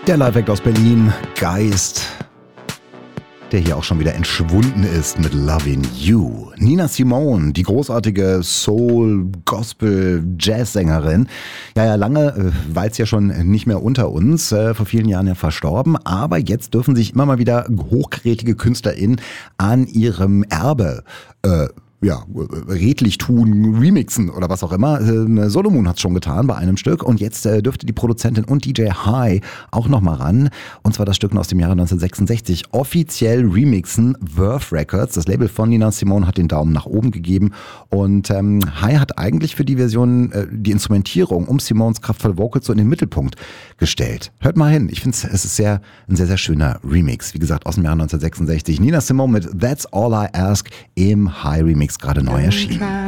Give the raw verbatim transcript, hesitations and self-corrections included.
Der Live-Act aus Berlin, Geist, der hier auch schon wieder entschwunden ist mit Lovin' You. Nina Simone, die großartige Soul-, Gospel-, Jazz-Sängerin. Ja, ja, lange äh, war es ja schon nicht mehr unter uns, äh, vor vielen Jahren ja verstorben. Aber jetzt dürfen sich immer mal wieder hochkarätige KünstlerInnen an ihrem Erbe äh, ja, redlich tun, remixen oder was auch immer. Äh, Solomon hat es schon getan bei einem Stück und jetzt äh, dürfte die Produzentin und D J High auch nochmal ran. Und zwar das Stück aus dem Jahre neunzehnhundertsechsundsechzig. Offiziell remixen Verve Records. Das Label von Nina Simone hat den Daumen nach oben gegeben. Und ähm, High hat eigentlich für die Version äh, die Instrumentierung um Simones kraftvolle Vocals so in den Mittelpunkt gestellt. Hört mal hin. Ich finde es ist sehr, ein sehr, sehr schöner Remix. Wie gesagt, aus dem Jahre neunzehnhundertsechsundsechzig. Nina Simone mit That's All I Ask im High Remix gerade neu erschienen.